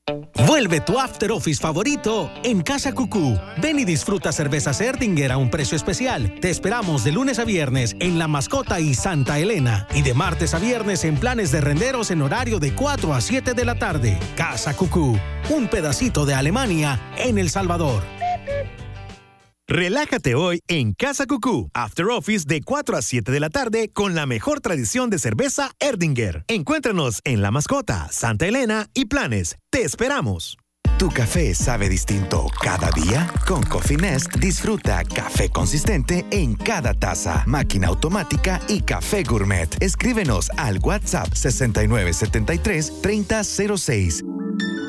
Vuelve tu After Office favorito en Casa Cucú. Ven y disfruta cervezas Erdinger a un precio especial. Te esperamos de lunes a viernes en La Mascota y Santa Elena. Y de martes a viernes en planes de renderos en horario de 4 a 7 de la tarde. Casa Cucú. Un pedacito de Alemania en El Salvador. Relájate hoy en Casa Cucú. After Office de 4 a 7 de la tarde con la mejor tradición de cerveza Erdinger. Encuéntranos en La Mascota, Santa Elena y Planes. ¡Te esperamos! ¿Tu café sabe distinto cada día? Con Coffee Nest disfruta café consistente en cada taza, máquina automática y café gourmet. Escríbenos al WhatsApp 6973-3006.